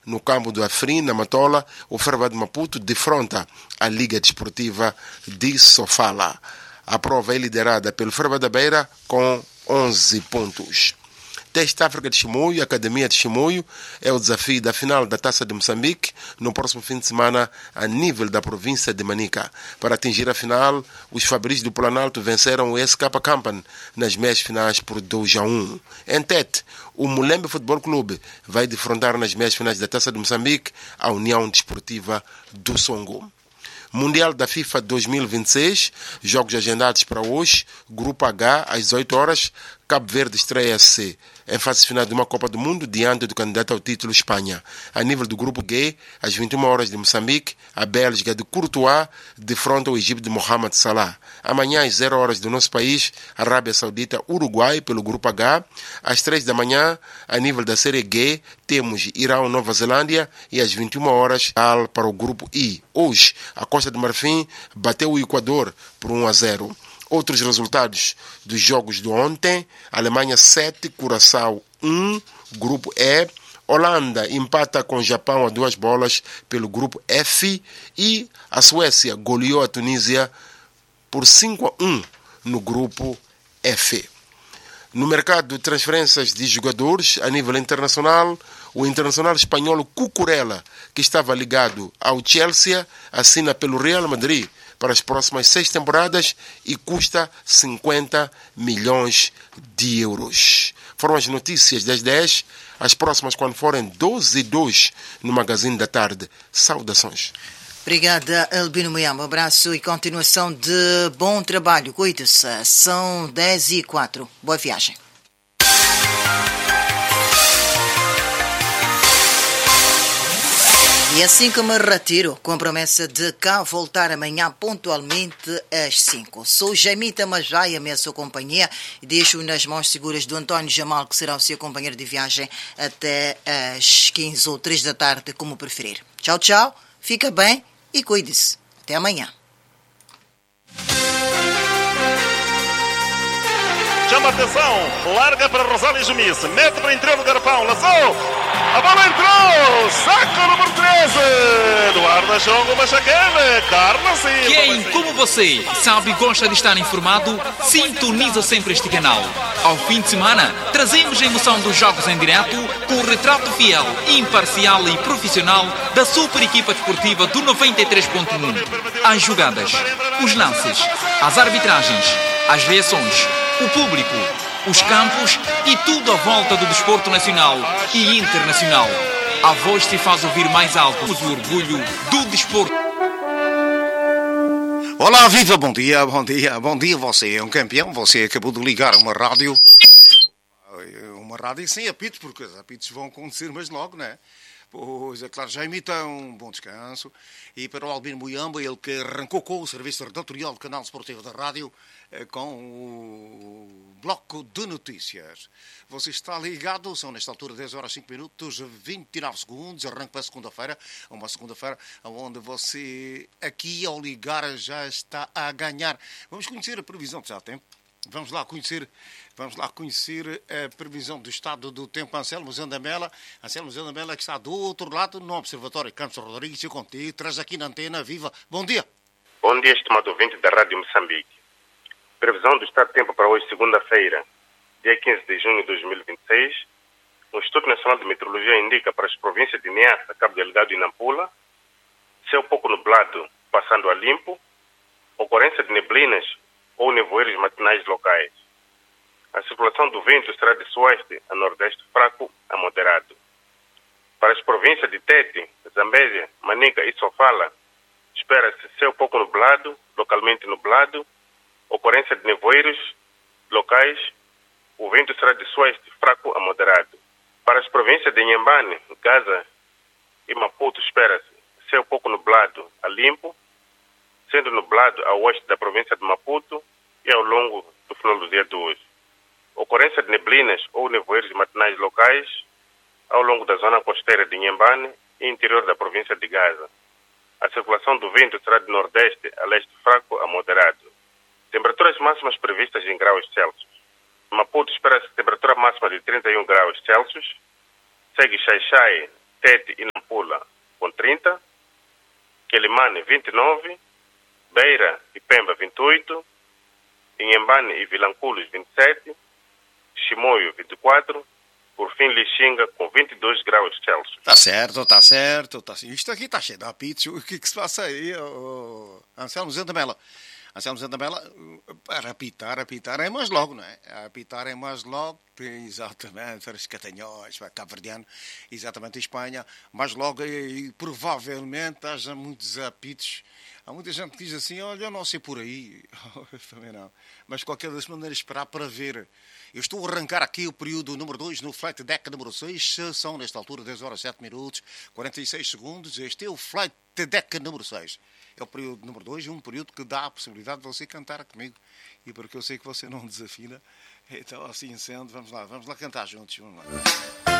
no campo do Afrin, na Matola, o Ferva de Maputo defronta a Liga Desportiva de Sofala. A prova é liderada pelo Ferva da Beira com 11 pontos. Teste África de Chimoio, Academia de Chimoio, é o desafio da final da Taça de Moçambique no próximo fim de semana a nível da província de Manica. Para atingir a final, os Fabris do Planalto venceram o SK Campan nas meias finais por 2-1. Em Tete, o Mulembe Futebol Clube vai defrontar nas meias finais da Taça de Moçambique a União Desportiva do Songo. Mundial da FIFA 2026, jogos agendados para hoje, Grupo H, às 18 horas, Cabo Verde estreia-se em fase final de uma Copa do Mundo diante do candidato ao título Espanha. A nível do Grupo G, às 21 horas de Moçambique, a Bélgica de Courtois defronta o Egito de Mohamed Salah. Amanhã, às 0 horas do nosso país, Arábia Saudita, Uruguai, pelo Grupo H. Às 3 da manhã, a nível da Série G, temos Irão, Nova Zelândia e às 21 horas, para o Grupo I. Hoje, a Costa do Marfim bateu o Equador por 1-0. Outros resultados dos jogos de ontem: Alemanha 7, Curaçao 1, Grupo E. Holanda empata com o Japão a 2 bolas pelo Grupo F. E a Suécia goleou a Tunísia por 5-1 no Grupo F. No mercado de transferências de jogadores a nível internacional, o internacional espanhol Cucurella, que estava ligado ao Chelsea, assina pelo Real Madrid para as próximas 6 temporadas e custa 50 milhões de euros. Foram as notícias das 10, as próximas quando forem 12h02 no Magazine da Tarde. Saudações. Obrigada, Albino Muyamba. Um abraço e continuação de bom trabalho. Cuide-se. São 10h04. Boa viagem. E assim que me retiro, com a promessa de cá voltar amanhã pontualmente às 5. Sou Jaimita Majaia, minha sua companhia, e deixo-o nas mãos seguras do António Jamal, que será o seu companheiro de viagem até às 15 ou 3 da tarde, como preferir. Tchau, tchau, fica bem e cuide-se. Até amanhã. Chama atenção, larga para Rosália Jumice, mete para o interior do garrafão, lançou, a bola entrou, saca o número 13, Eduardo Jongo Machacane, Carlos Silva. Quem, como você, sabe e gosta de estar informado, sintoniza sempre este canal. Ao fim de semana, trazemos a emoção dos jogos em direto com o retrato fiel, imparcial e profissional da super equipa desportiva do 93.1. As jogadas, os lances, as arbitragens, as reações, o público, os campos e tudo à volta do desporto nacional e internacional. A voz se faz ouvir mais alto, o orgulho do desporto. Olá, viva, bom dia, bom dia, bom dia. Você é um campeão, você acabou de ligar uma rádio sem apitos, porque os apitos vão acontecer, mas logo, não é? Pois é, claro, já imita um bom descanso. E para o Albino Muyamba, ele que arrancou com o serviço redatorial do canal esportivo da rádio, com o bloco de notícias. Você está ligado, são nesta altura 10 horas 5 minutos, 29 segundos, arranque para a segunda-feira, uma segunda-feira onde você, aqui ao ligar, já está a ganhar. Vamos conhecer a previsão, já há tempo. Vamos lá conhecer a previsão do estado do tempo. Anselmo Zandamela que está do outro lado no Observatório Campos Rodrigues, e contigo, traz aqui na antena, viva. Bom dia. Bom dia, estimado ouvinte da Rádio Moçambique. Previsão do estado do tempo para hoje, segunda-feira, dia 15 de junho de 2026. O Instituto Nacional de Meteorologia indica para as províncias de Niassa, Cabo Delgado e Nampula, céu pouco nublado, passando a limpo, ocorrência de neblinas ou nevoeiros matinais locais. A circulação do vento será de sueste a nordeste fraco a moderado. Para as províncias de Tete, Zambésia, Manica e Sofala, espera-se céu pouco nublado, localmente nublado, ocorrência de nevoeiros locais, o vento será de sueste fraco a moderado. Para as províncias de Inhambane, Gaza e Maputo, espera-se céu pouco nublado a limpo, sendo nublado a oeste da província de Maputo e ao longo do final do dia de hoje. Ocorrência de neblinas ou nevoeiros matinais locais ao longo da zona costeira de Inhambane e interior da província de Gaza. A circulação do vento será de nordeste a leste fraco a moderado. Temperaturas máximas previstas em graus Celsius. Maputo espera-se temperatura máxima de 31 graus Celsius. Segue Xai-Xai, Tete e Quelimane 29, Beira e Pemba 28, Inhambane e Vilanculos 27, Chimoio 24, por fim Lixinga com 22 graus Celsius. Tá certo. Isto aqui tá cheio de apitos. O que se passa aí, Anselmo Zendamela? Anselmo Zendamela, para apitar é mais logo, não é? Apitar é mais logo, exatamente, para os catanhões, para Cabo-Verdiano, exatamente, Espanha, mais logo e provavelmente haja muitos apitos. Há muita gente que diz assim, olha, eu não sei por aí, eu também não, mas de qualquer das maneiras esperar para ver. Eu estou a arrancar aqui o período número 2 no Flight Deck número 6, são nesta altura 10 horas 7 minutos, 46 segundos, este é o Flight Deck número 6. É o período número 2, um período que dá a possibilidade de você cantar comigo, e porque eu sei que você não desafina, então assim sendo, vamos lá cantar juntos, vamos lá.